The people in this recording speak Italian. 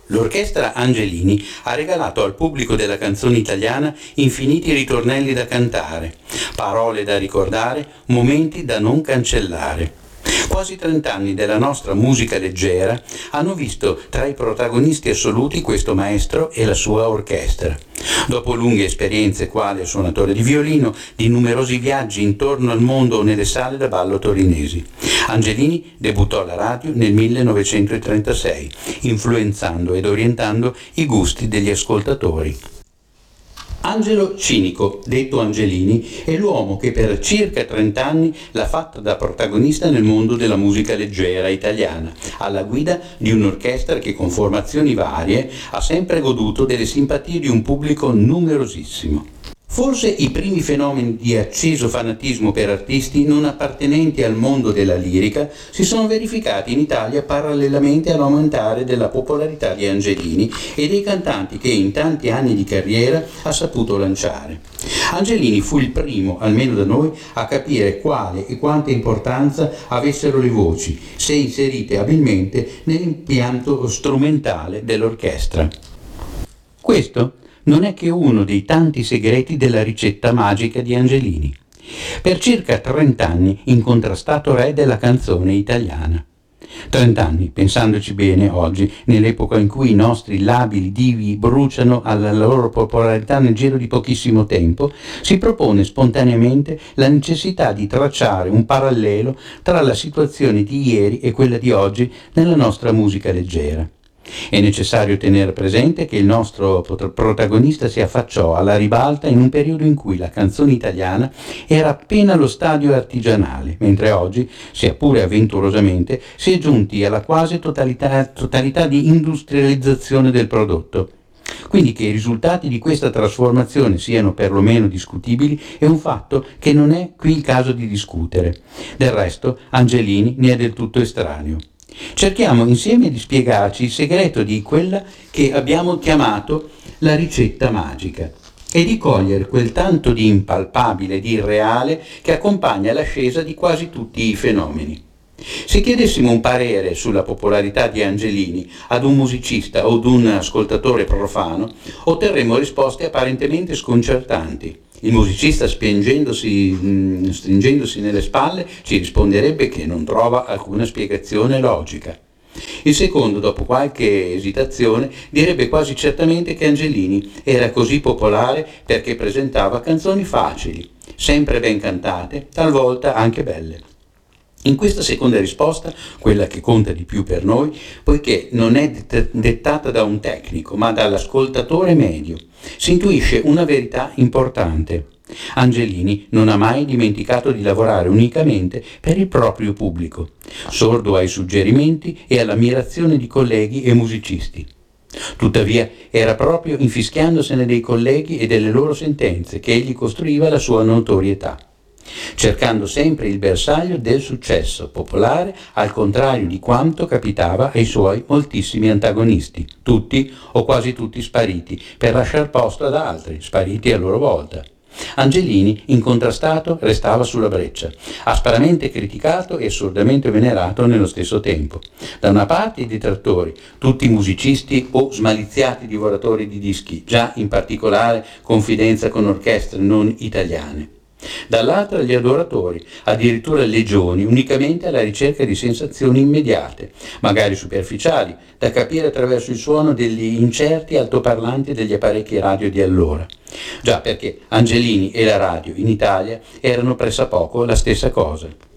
L'orchestra Angelini ha regalato al pubblico della canzone italiana infiniti ritornelli da cantare, parole da ricordare, momenti da non cancellare. Quasi 30 anni della nostra musica leggera hanno visto tra i protagonisti assoluti questo maestro e la sua orchestra. Dopo lunghe esperienze quale suonatore di violino, di numerosi viaggi intorno al mondo o nelle sale da ballo torinesi, Angelini debuttò alla radio nel 1936, influenzando ed orientando i gusti degli ascoltatori. Angelo Cinico, detto Angelini, è l'uomo che per circa 30 anni l'ha fatta da protagonista nel mondo della musica leggera italiana, alla guida di un'orchestra che con formazioni varie ha sempre goduto delle simpatie di un pubblico numerosissimo. Forse i primi fenomeni di acceso fanatismo per artisti non appartenenti al mondo della lirica si sono verificati in Italia parallelamente all'aumentare della popolarità di Angelini e dei cantanti che in tanti anni di carriera ha saputo lanciare. Angelini fu il primo, almeno da noi, a capire quale e quanta importanza avessero le voci, se inserite abilmente nell'impianto strumentale dell'orchestra. Questo non è che uno dei tanti segreti della ricetta magica di Angelini. Per circa 30 anni incontrastato re della canzone italiana. 30 anni, pensandoci bene oggi, nell'epoca in cui i nostri labili divi bruciano alla loro popolarità nel giro di pochissimo tempo, si propone spontaneamente la necessità di tracciare un parallelo tra la situazione di ieri e quella di oggi nella nostra musica leggera. È necessario tenere presente che il nostro protagonista si affacciò alla ribalta in un periodo in cui la canzone italiana era appena allo stadio artigianale, mentre oggi, sia pure avventurosamente, si è giunti alla quasi totalità di industrializzazione del prodotto. Quindi che i risultati di questa trasformazione siano perlomeno discutibili è un fatto che non è qui il caso di discutere. Del resto, Angelini ne è del tutto estraneo. Cerchiamo insieme di spiegarci il segreto di quella che abbiamo chiamato la ricetta magica e di cogliere quel tanto di impalpabile, di irreale che accompagna l'ascesa di quasi tutti i fenomeni. Se chiedessimo un parere sulla popolarità di Angelini ad un musicista o ad un ascoltatore profano, otterremmo risposte apparentemente sconcertanti. Il musicista, stringendosi nelle spalle, ci risponderebbe che non trova alcuna spiegazione logica. Il secondo, dopo qualche esitazione, direbbe quasi certamente che Angelini era così popolare perché presentava canzoni facili, sempre ben cantate, talvolta anche belle. In questa seconda risposta, quella che conta di più per noi, poiché non è dettata da un tecnico, ma dall'ascoltatore medio, si intuisce una verità importante. Angelini non ha mai dimenticato di lavorare unicamente per il proprio pubblico, sordo ai suggerimenti e all'ammirazione di colleghi e musicisti. Tuttavia era proprio infischiandosene dei colleghi e delle loro sentenze che egli costruiva la sua notorietà, cercando sempre il bersaglio del successo popolare, al contrario di quanto capitava ai suoi moltissimi antagonisti, tutti o quasi tutti spariti, per lasciar posto ad altri, spariti a loro volta. Angelini, incontrastato, restava sulla breccia, aspramente criticato e assurdamente venerato nello stesso tempo. Da una parte i detrattori, tutti musicisti o smaliziati divoratori di dischi, già in particolare confidenza con orchestre non italiane. Dall'altra gli adoratori, addirittura legioni, unicamente alla ricerca di sensazioni immediate, magari superficiali, da capire attraverso il suono degli incerti altoparlanti degli apparecchi radio di allora. Già perché Angelini e la radio in Italia erano pressappoco la stessa cosa.